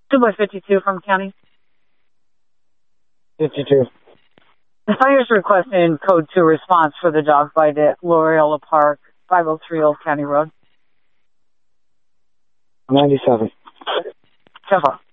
2 by 52 from county. 52. The fire's requesting code 2 response for the dog bite at Loyola Park, 503 Old County Road. 97. 10-4.